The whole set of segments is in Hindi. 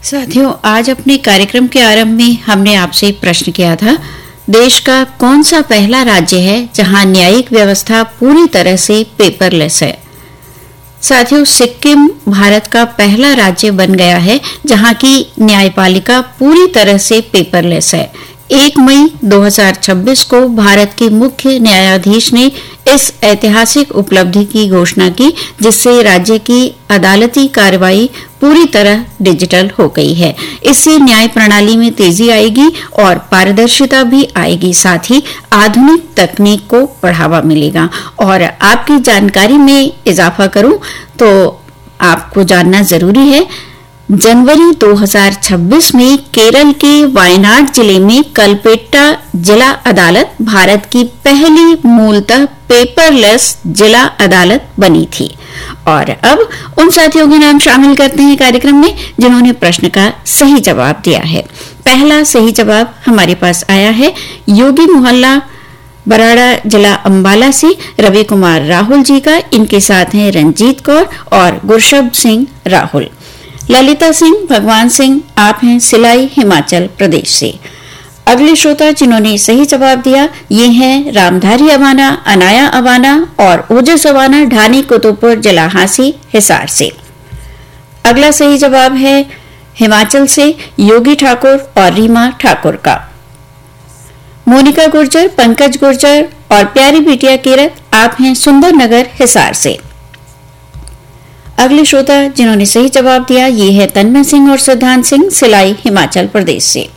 साथियों, आज अपने कार्यक्रम के आरंभ में हमने आपसे प्रश्न किया था, देश का कौन सा पहला राज्य है जहां न्यायिक व्यवस्था पूरी तरह से पेपरलेस है। साथियों, सिक्किम भारत का पहला राज्य बन गया है जहां की न्यायपालिका पूरी तरह से पेपरलेस है। 1 मई 2026 को भारत के मुख्य न्यायाधीश ने इस ऐतिहासिक उपलब्धि की घोषणा की, जिससे राज्य की अदालती कार्रवाई पूरी तरह डिजिटल हो गई है। इससे न्याय प्रणाली में तेजी आएगी और पारदर्शिता भी आएगी, साथ ही आधुनिक तकनीक को बढ़ावा मिलेगा। और आपकी जानकारी में इजाफा करूं तो आपको जानना जरूरी है, जनवरी 2026 में केरल के वायनाड जिले में कलपेट्टा जिला अदालत भारत की पहली मूलतः पेपरलेस जिला अदालत बनी थी। और अब उन साथियों के नाम शामिल करते हैं कार्यक्रम में जिन्होंने प्रश्न का सही जवाब दिया है। पहला सही जवाब हमारे पास आया है योगी मोहल्ला बराड़ा जिला अंबाला से रवि कुमार राहुल जी का। इनके साथ हैं रंजीत कौर और गुरशब सिंह राहुल। ललिता सिंह भगवान सिंह, आप हैं सिलाई हिमाचल प्रदेश से। अगले श्रोता जिन्होंने सही जवाब दिया ये हैं रामधारी अवाना, अनाया अवाना और ओजस अवाना, ढानी कुतुबपुर जिला हांसी हिसार से। अगला सही जवाब है हिमाचल से योगी ठाकुर और रीमा ठाकुर का। मोनिका गुर्जर, पंकज गुर्जर और प्यारी बिटिया केरत, आप हैं सुंदरनगर हिसार से। अगले श्रोता जिन्होंने सही जवाब दिया ये है तन्मय सिंह और सिद्धांत सिंह, सिलाई हिमाचल प्रदेश से।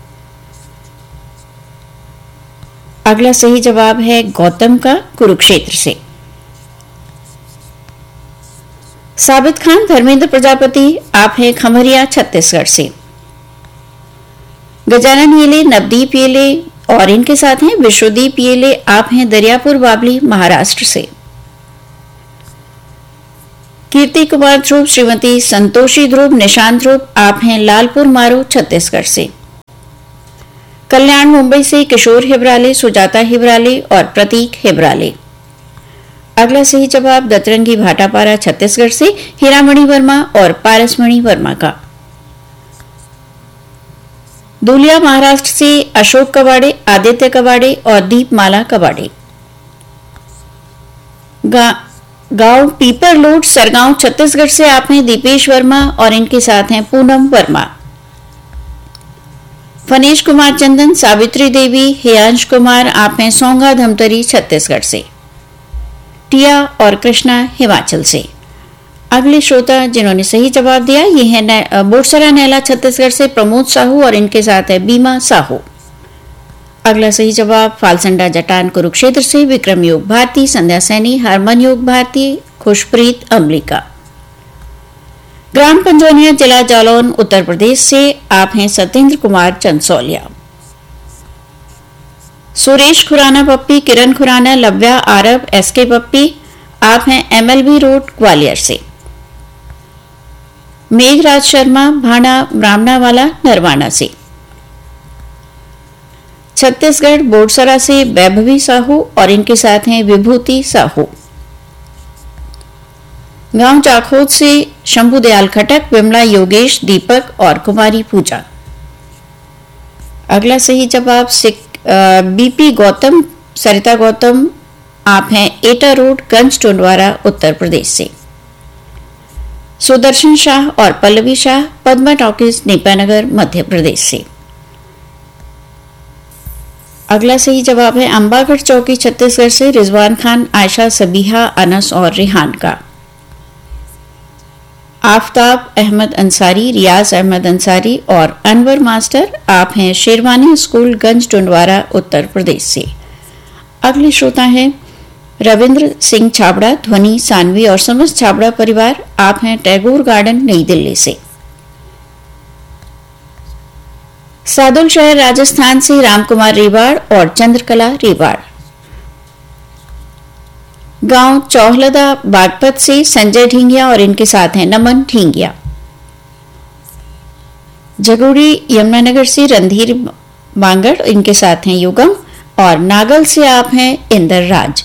अगला सही जवाब है गौतम का, कुरुक्षेत्र से। साबित खान धर्मेंद्र प्रजापति, आप हैं खमरिया छत्तीसगढ़ से। गजानन येले, नवदीप येले और इनके साथ हैं विश्वदीप येले, आप हैं दरियापुर बाबली महाराष्ट्र से। कीर्ति कुमार ध्रुव, श्रीमती संतोषी ध्रुव, निशांत ध्रुव, आप हैं लालपुर मारू छत्तीसगढ़ से। कल्याण मुंबई से किशोर हिब्राले, सुजाता हिब्राले और प्रतीक हिब्राले। अगला सही जवाब दतरंगी भाटापारा छत्तीसगढ़ से हीरामणि वर्मा और पारसमणि वर्मा का। दूलिया महाराष्ट्र से अशोक कवाड़े, आदित्य कवाड़े और दीपमाला कवाड़े। गांव पीपरलोड सरगांव छत्तीसगढ़ से आप हैं दीपेश वर्मा और इनके साथ हैं पूनम वर्मा। फनेश कुमार चंदन, सावित्री देवी, हेयांश कुमार, आप हैं सोंगा धमतरी छत्तीसगढ़ से। टिया और कृष्णा हिमाचल से। अगले श्रोता जिन्होंने सही जवाब दिया ये है बोरसरा नैला छत्तीसगढ़ से प्रमोद साहू और इनके साथ है बीमा साहू। अगला सही जवाब फालसंडा जटान कुरुक्षेत्र से विक्रम योग भारती, संध्या सैनी, हरमन योग भारती, खुशप्रीत अमलिका। ग्राम पंजौनिया जिला जालौन उत्तर प्रदेश से आप हैं सत्येंद्र कुमार चंदसौलिया। सुरेश खुराना पप्पी, किरण खुराना, लव्या आरब, एसके पप्पी, आप हैं एमएलबी रोड ग्वालियर से। मेघराज शर्मा भाना ब्राह्मणावाला नरवाना से। छत्तीसगढ़ बोरसरा से वैभवी साहू और इनके साथ हैं विभूति साहू। गांव चाखोद से शंभू दयाल खटक, विमला योगेश, दीपक और कुमारी पूजा। अगला सही जवाब बीपी गौतम, सरिता गौतम, आप हैं एटा रोड गंज टोंडवारा उत्तर प्रदेश से। सुदर्शन शाह और पल्लवी शाह, पद्मा टॉकीज, नेपानगर मध्य प्रदेश से। अगला सही जवाब है अंबागढ़ चौकी छत्तीसगढ़ से रिजवान खान, आयशा, सबीहा, अनस और रिहान का। आफताब अहमद अंसारी, रियाज अहमद अंसारी और अनवर मास्टर, आप हैं शेरवानी स्कूल गंज टोंडवारा उत्तर प्रदेश से। अगले श्रोता हैं रविंद्र सिंह छाबड़ा, ध्वनि सानवी और समस्त छाबड़ा परिवार, आप हैं टैगोर गार्डन नई दिल्ली से। सादुल शहर राजस्थान से रामकुमार रेवाड़ और चंद्रकला रेवाड़। गांव चौहलदा बागपत से संजय ढींगिया और इनके साथ हैं नमन ढींगिया। जगोड़ी यमुनानगर से रणधीर बांगड़, इनके साथ हैं युगम और नागल से आप हैं इंदर राज।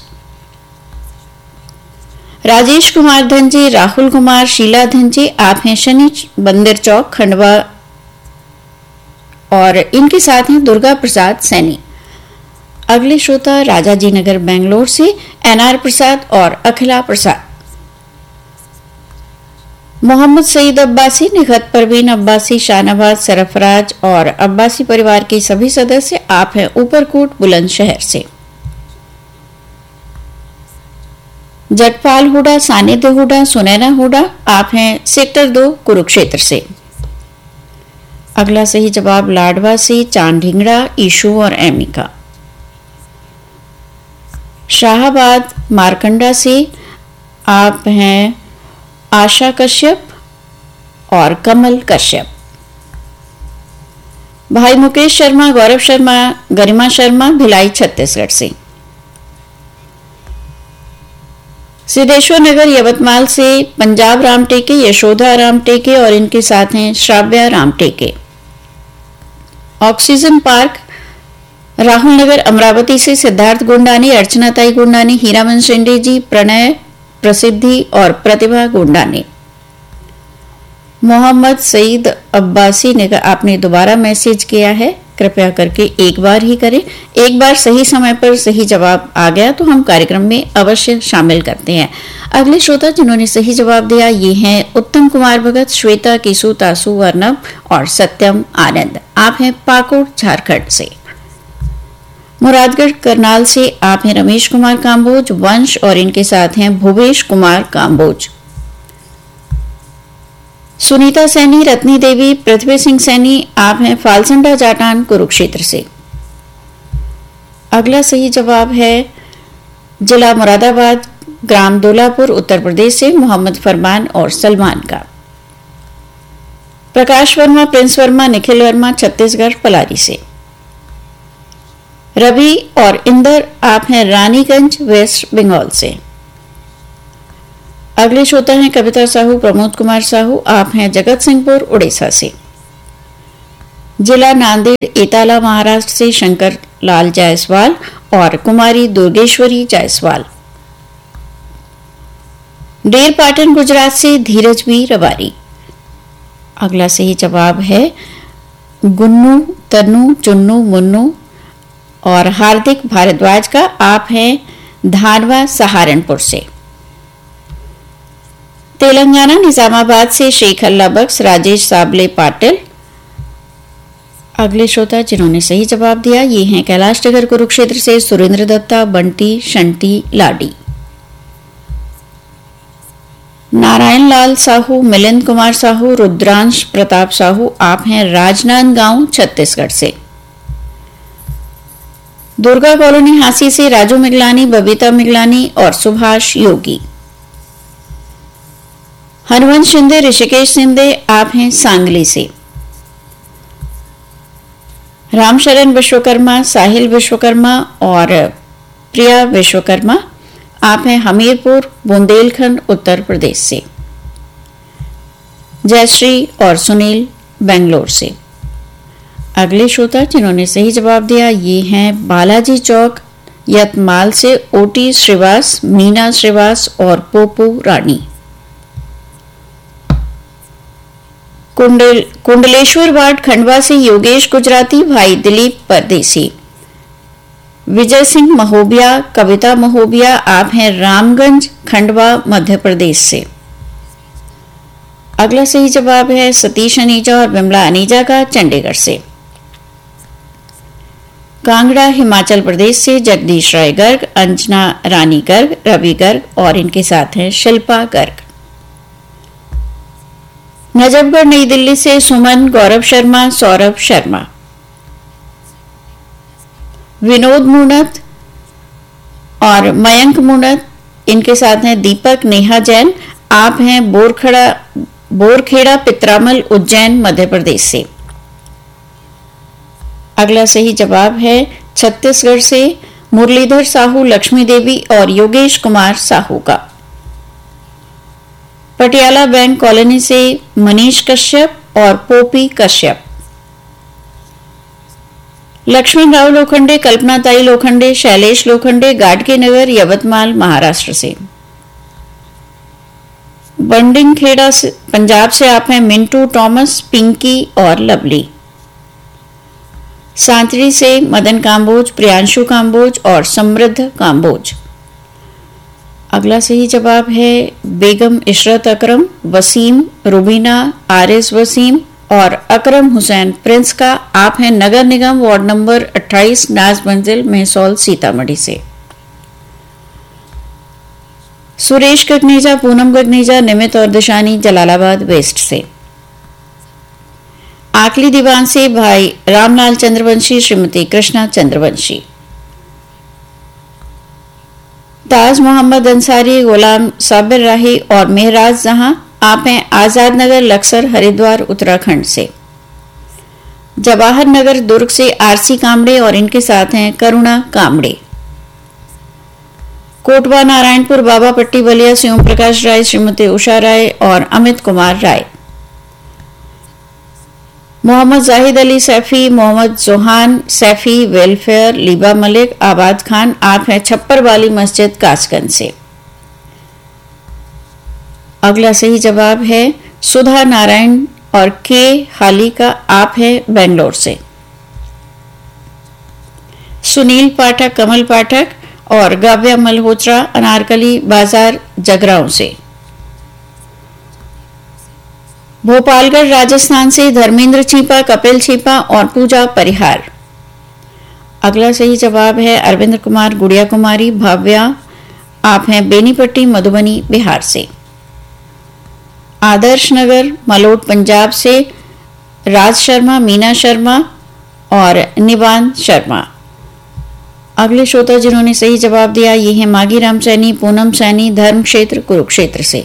राजेश कुमार धनजे, राहुल कुमार, शीला धनजे, आप हैं शनि मंदिर चौक खंडवा और इनके साथ हैं दुर्गा प्रसाद सैनी। अगले श्रोता राजाजी नगर बेंगलोर से एनआर प्रसाद और अखिला प्रसाद। मोहम्मद सईद अब्बासी, निखत परवीन अब्बासी, शाहनवाज, सरफराज और अब्बासी परिवार के सभी सदस्य, आप हैं ऊपरकोट बुलंदशहर से। जटपाल हुडा, सानिध्य हुडा, सुनैना हुडा, आप हैं सेक्टर 2 कुरुक्षेत्र से। अगला सही जवाब लाडवा से चांद ढिंगड़ा, ईशु और एमी का। शाहबाद मारकंडा से आप हैं आशा कश्यप और कमल कश्यप। भाई मुकेश शर्मा, गौरव शर्मा, गरिमा शर्मा, भिलाई छत्तीसगढ़ से। सिद्धेश्वर नगर यवतमाल से पंजाब राम टेके, यशोदा राम टेके और इनके साथ हैं श्राव्या राम टेके। ऑक्सीजन पार्क राहुल नगर अमरावती से सिद्धार्थ गुंडानी, अर्चनाताई गुंडानी, हीरामन शिंदे जी, प्रणय, प्रसिद्धि और प्रतिभा गुंडानी। मोहम्मद सईद अब्बासी ने आपने दोबारा मैसेज किया है, कृपया करके एक बार ही करें। एक बार सही समय पर सही जवाब आ गया तो हम कार्यक्रम में अवश्य शामिल करते हैं। अगले श्रोता जिन्होंने सही जवाब दिया ये हैं उत्तम कुमार भगत, श्वेता, किसु, तासु, अर्नब और सत्यम आनंद। आप हैं पाकुड़ झारखंड से। मुरादगढ़ करनाल से आप हैं रमेश कुमार काम्बोज, वंश और इनके साथ हैं भूपेश कुमार काम्बोज। सुनीता सैनी, रत्नी देवी, पृथ्वी सिंह सैनी, आप हैं फालसंडा जाटान कुरुक्षेत्र से। अगला सही जवाब है जिला मुरादाबाद, ग्राम दोलापुर, उत्तर प्रदेश से मोहम्मद फरमान और सलमान का। प्रकाश वर्मा, प्रिंस वर्मा, निखिल वर्मा, छत्तीसगढ़ पलारी से। रवि और इंदर, आप हैं रानीगंज, वेस्ट बंगाल से। अगले श्रोता हैं कविता साहू, प्रमोद कुमार साहू, आप हैं जगत सिंहपुर, उड़ीसा से। जिला नांदेड़, एताला, महाराष्ट्र से शंकर लाल जायसवाल और कुमारी दुर्गेश्वरी जायसवाल। डेर पाटन, गुजरात से धीरज बी रबारी। अगला सही जवाब है गुन्नू, तन्नू, चुन्नू, मुन्नू और हार्दिक भारद्वाज का। आप हैं धानवा, सहारनपुर से। तेलंगाना निजामाबाद से शेख अल्लाह बख्श, राजेश साबले पाटिल। अगले श्रोता जिन्होंने सही जवाब दिया ये हैं कैलाश नगर कुरुक्षेत्र से सुरेंद्र दत्ता, बंटी, शंटी, लाडी। नारायण लाल साहू, मिलिंद कुमार साहू, रुद्रांश प्रताप साहू, आप हैं राजनांदगांव, छत्तीसगढ़ से। दुर्गा कॉलोनी हांसी से राजू मिगलानी, बबीता मिगलानी और सुभाष योगी। हनुवंश शिंदे, ऋषिकेश शिंदे, आप हैं सांगली से। रामशरण विश्वकर्मा, साहिल विश्वकर्मा और प्रिया विश्वकर्मा, आप हैं हमीरपुर, बुंदेलखंड, उत्तर प्रदेश से। जयश्री और सुनील बेंगलोर से। अगले श्रोता जिन्होंने सही जवाब दिया ये हैं बालाजी चौक, यतमाल से ओटी श्रीवास, मीना श्रीवास और पोपू रानी। कुंडलेश्वर वार्ड, खंडवा से योगेश गुजराती, भाई दिलीप परदेसी। विजय सिंह महोबिया, कविता महोबिया, आप हैं रामगंज, खंडवा, मध्य प्रदेश से। अगला सही जवाब है सतीश अनीजा और विमला अनीजा का, चंडीगढ़ से। कांगड़ा, हिमाचल प्रदेश से जगदीश राय गर्ग, अंजना रानी गर्ग, रवि गर्ग और इनके साथ हैं शिल्पा गर्ग। नजफगढ़, नई दिल्ली से सुमन, गौरव शर्मा, सौरभ शर्मा। विनोद मुनत और मयंक मुनत, इनके साथ हैं दीपक, नेहा जैन, आप हैं बोरखेड़ा, पित्रामल, उज्जैन, मध्य प्रदेश से। अगला सही जवाब है छत्तीसगढ़ से मुरलीधर साहू, लक्ष्मी देवी और योगेश कुमार साहू का। पटियाला बैंक कॉलोनी से मनीष कश्यप और पोपी कश्यप। लक्ष्मणराव लोखंडे, कल्पनाताई लोखंडे, शैलेश लोखंडे, गाडगे नगर, यवतमाल, महाराष्ट्र से। बंडिंग खेड़ा से पंजाब से आप हैं मिंटू, टॉमस, पिंकी और लवली। सांतरी से मदन काम्बोज, प्रियांशु काम्बोज और समृद्ध काम्बोज। अगला सही जवाब है बेगम इशरत अकरम, वसीम, रुबीना, आरिस वसीम और अकरम हुसैन प्रिंस का। आप हैं नगर निगम वार्ड नंबर 28, नाज मंजिल, मेहसौल, सीतामढ़ी से। सुरेश गगनेजा, पूनम गगनेजा, निमित और दिशानी, जलालाबाद वेस्ट से। आकली दीवान से भाई रामलाल चंद्रवंशी, श्रीमती कृष्णा चंद्रवंशी। ताज मोहम्मद अंसारी, गुलाम साबिर राही और मेहराज जहां। आप हैं आजाद नगर, लक्सर, हरिद्वार, उत्तराखंड से। जवाहर नगर दुर्ग से आरसी कामड़े और इनके साथ हैं करुणा कामड़े। कोटवा नारायणपुर, बाबा पट्टी, बलिया से ओम प्रकाश राय, श्रीमती उषा राय और अमित कुमार राय। मोहम्मद जाहिद अली सैफी, मोहम्मद जोहान सैफी, वेलफेयर, लीबा मलिक, आबाद खान। आप हैं छप्पर वाली मस्जिद, कासगंज से। अगला सही जवाब है सुधा नारायण और के हाली का। आप है बेंगलोर से। सुनील पाठक, कमल पाठक और गाव्या मल्होत्रा, अनारकली बाजार, जगरांव से। भोपालगढ़ राजस्थान से धर्मेंद्र छिपा, कपिल छिपा और पूजा परिहार। अगला सही जवाब है अरविंद कुमार, गुड़िया कुमारी, भाव्या। आप हैं बेनीपट्टी, मधुबनी, बिहार से। आदर्श नगर मलोट, पंजाब से राज शर्मा, मीना शर्मा और निवान शर्मा। अगले श्रोता जिन्होंने सही जवाब दिया ये हैं मागी राम सैनी, पूनम सैनी, धर्म क्षेत्र, कुरुक्षेत्र से।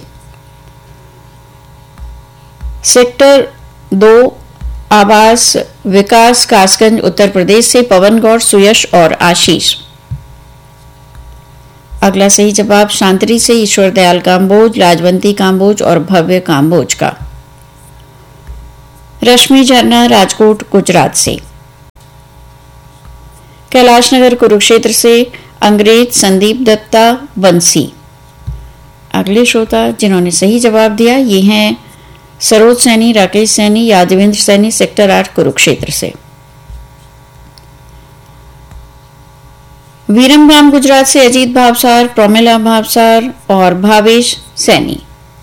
सेक्टर 2 आवास विकास, कासगंज, उत्तर प्रदेश से पवन गौड़, सुयश और आशीष। अगला सही जवाब शांतरी से ईश्वर दयाल काम्बोज, लाजवंती काम्बोज और भव्य काम्बोज का। रश्मि झरना, राजकोट, गुजरात से। कैलाश नगर कुरुक्षेत्र से अंग्रेज संदीप दत्ता, बंसी। अगले श्रोता जिन्होंने सही जवाब दिया ये हैं सरोज सैनी, राकेश सैनी, यादवेंद्र सैनी, सेक्टर 8 कुरुक्षेत्र से। वीरमगाम गुजरात से अजीत भावसार, प्रोमिला भावसार और भावेश सैनी।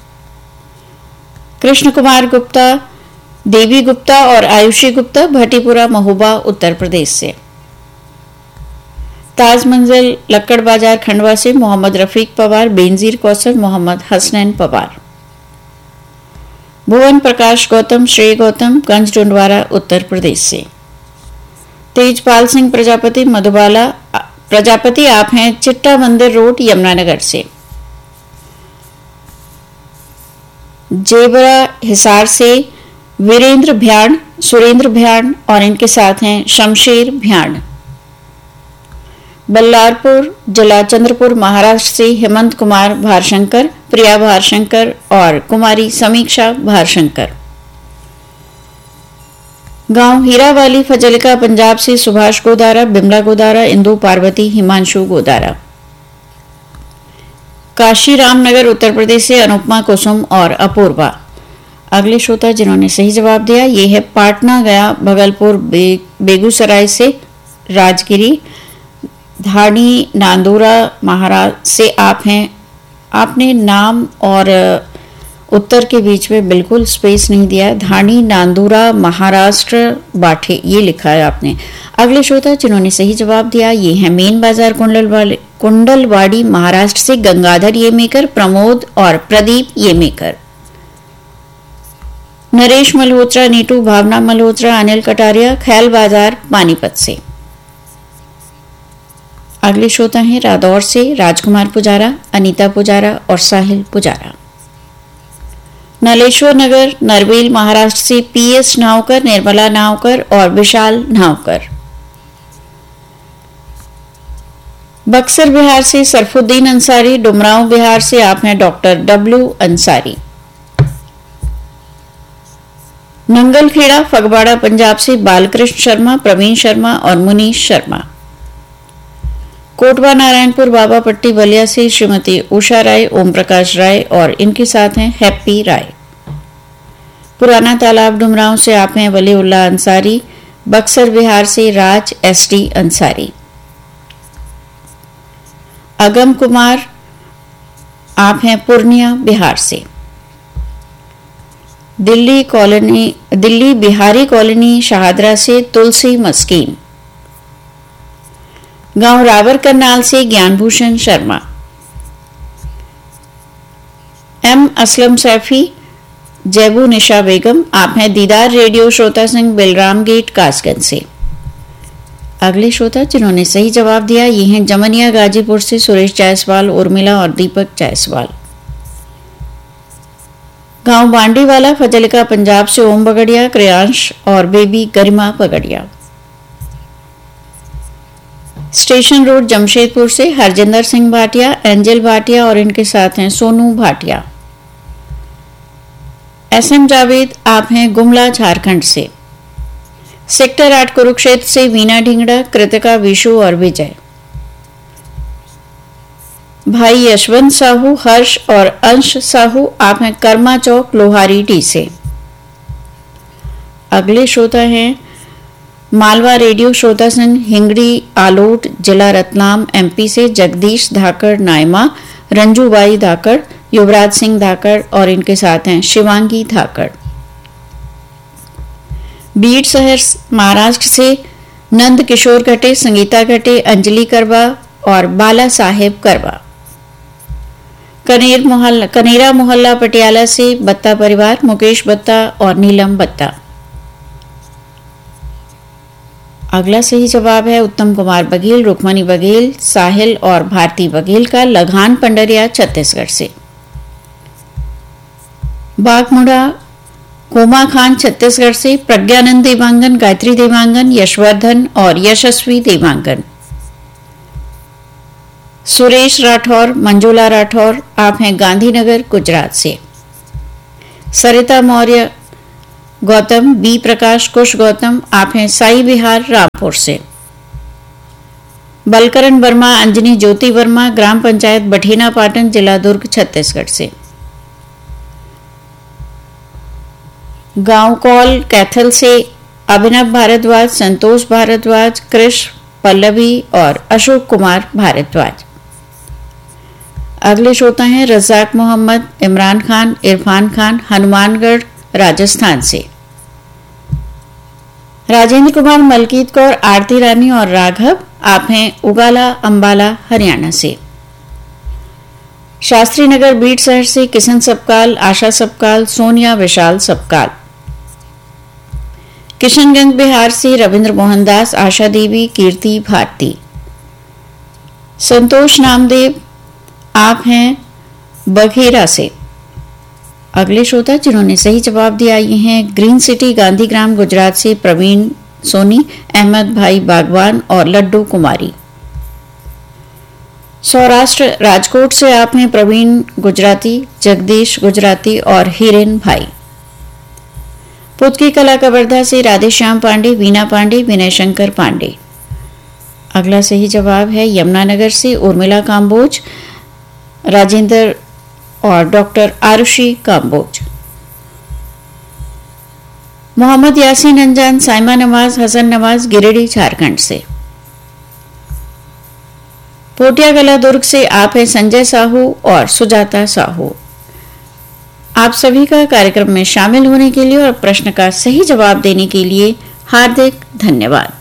कृष्ण कुमार गुप्ता, देवी गुप्ता और आयुषी गुप्ता, भटीपुरा, महोबा, उत्तर प्रदेश से। ताज मंजिल लक्कड़ बाजार, खंडवा से मोहम्मद रफीक पवार, बेनजीर कौसर, मोहम्मद हसनैन पवार। भुवन प्रकाश गौतम, श्रेय गौतम, कंज डुंडवारा, उत्तर प्रदेश से। तेजपाल सिंह प्रजापति, मधुबाला प्रजापति। आप हैं चिट्टा मंदिर रोड, यमुनानगर से। जेबरा हिसार से वीरेंद्र भ्याण, सुरेंद्र भ्याण और इनके साथ हैं शमशेर भ्याण। बल्लारपुर जिला चंद्रपुर, महाराष्ट्र से हेमंत कुमार भारशंकर, प्रिया भारशंकर और कुमारी समीक्षा भारशंकर। गांव हीरावाली फजलिका, पंजाब से सुभाष गोदारा, बिमला गोदारा, इंदु पार्वती, हिमांशु गोदारा। काशी रामनगर, उत्तर प्रदेश से अनुपमा कुसुम और अपूर्वा। अगले श्रोता जिन्होंने सही जवाब दिया ये है पाटना गया भगलपुर बेगूसराय से राजगिरी। धानी नांदूरा महाराष्ट्र से आप हैं। आपने नाम और उत्तर के बीच में बिल्कुल स्पेस नहीं दिया। धानी नांदूरा महाराष्ट्र बाठे ये लिखा है आपने। अगले श्रोता जिन्होंने सही जवाब दिया ये है मेन बाजार कुंडलवाड़ी महाराष्ट्र से गंगाधर येमेकर, प्रमोद और प्रदीप येमेकर। नरेश मल्होत्रा, नीटू, भावना मल्होत्रा, अनिल कटारिया, खैल बाजार पानीपत से। अगले श्रोता हैं रादौर से राजकुमार पुजारा, अनीता पुजारा और साहिल पुजारा। नलेश्वर नगर नरवेल महाराष्ट्र से पीएस नावकर, निर्मला नावकर और विशाल नावकर। बक्सर बिहार से सरफुद्दीन अंसारी, डुमरांव बिहार से आप हैं डॉक्टर डब्ल्यू अंसारी। नंगलखेड़ा फगवाड़ा पंजाब से बालकृष्ण शर्मा, प्रवीण शर्मा और मुनीश शर्मा। कोटवा नारायणपुर बाबा पट्टी बलिया से श्रीमती उषा राय, ओम प्रकाश राय और इनके साथ हैं हैप्पी राय। पुराना तालाब डुमरांव से आप हैं वलीउल्लाह अंसारी, बक्सर बिहार से राज एसडी अंसारी। अगम कुमार, आप हैं पूर्णिया बिहार से। दिल्ली बिहारी कॉलोनी शाहदरा से तुलसी मस्कीन। गांव रावर करनाल से ज्ञानभूषण शर्मा। एम असलम सैफी, जैबू निशा बेगम, आप हैं दीदार रेडियो श्रोता सिंह बिलराम गेट कासगंज से। अगले श्रोता जिन्होंने सही जवाब दिया ये हैं जमनिया गाजीपुर से सुरेश जायसवाल, उर्मिला और दीपक जायसवाल। गांव बांडीवाला फजलिका पंजाब से ओम बगड़िया, क्रियांश और बेबी गरिमा बगड़िया। स्टेशन रोड जमशेदपुर से हरजिंदर सिंह भाटिया, एंजल भाटिया और इनके साथ हैं सोनू भाटिया। एसएम जावेद, आप हैं गुमला झारखंड से। सेक्टर 8 कुरुक्षेत्र से वीना ढिंगड़ा, कृतिका, विशु और विजय। भाई यशवंत साहू, हर्ष और अंश साहू, आप हैं कर्मा चौक लोहारी डी से। अगले श्रोता हैं मालवा रेडियो श्रोता संघ हिंगड़ी आलोट, जिला रतलाम, एमपी से जगदीश धाकड़, नायमा, रंजूबाई धाकड़, युवराज सिंह धाकड़ और इनके साथ हैं शिवांगी धाकड़। बीड़ शहर महाराष्ट्र से नंद किशोर घटे, संगीता घटे, अंजलि करवा और बाला साहेब करवा। कनेरा मोहल्ला पटियाला से बत्ता परिवार, मुकेश बत्ता और नीलम बत्ता। अगला सही जवाब है उत्तम कुमार बघेल, रुक्मणी बघेल, साहिल और भारती बघेल का, लगान पंडरिया छत्तीसगढ़ से। बागमुड़ा कोमा खान छत्तीसगढ़ से, प्रज्ञानंद देवांगन, गायत्री देवांगन, यशवर्धन और यशस्वी देवांगन। सुरेश राठौर, मंजूला राठौर, आप हैं गांधीनगर गुजरात से। सरिता मौर्य, गौतम, बी प्रकाश, कुश गौतम, आप हैं साई विहार रामपुर से। बलकरण वर्मा, अंजनी ज्योति वर्मा, ग्राम पंचायत बठीना पाटन, जिला दुर्ग छत्तीसगढ़ से। गांव कौल कैथल से अभिनव भारद्वाज, संतोष भारद्वाज, कृष, पल्लवी और अशोक कुमार भारद्वाज। अगले श्रोता हैं रजाक मोहम्मद, इमरान खान, इरफान खान, हनुमानगढ़ राजस्थान से। राजेंद्र कुमार, मलकीत कौर, आरती रानी और राघव, आप हैं उगाला अंबाला हरियाणा से। शास्त्री नगर बीड़ शहर से किशन सबकाल, आशा सबकाल, सोनिया विशाल सबकाल। किशनगंज बिहार से रविंद्र मोहनदास, आशा देवी, कीर्ति भारती। संतोष नामदेव, आप हैं बघेरा से। अगले श्रोता जिन्होंने सही जवाब दिया ये हैं ग्रीन सिटी गांधीग्राम गुजरात से प्रवीण सोनी, अहमद भाई बागवान और लड्डू कुमारी। सौराष्ट्र राजकोट से आप हैं प्रवीण गुजराती, जगदीश गुजराती और हिरेन भाई। पुतकी कला कवर्धा से राधेश्याम पांडे, वीना पांडे, विनय शंकर पांडे। अगला सही जवाब है यमुनानगर से उर्मिला काम्बोज, राजेंद्र और डॉक्टर आरुषि काम्बोज। मोहम्मद यासीन अंजान, साइमा नवाज, हसन नवाज, गिरिडीह झारखंड से। पोटिया कला दुर्ग से आप हैं संजय साहू और सुजाता साहू। आप सभी का कार्यक्रम में शामिल होने के लिए और प्रश्न का सही जवाब देने के लिए हार्दिक धन्यवाद।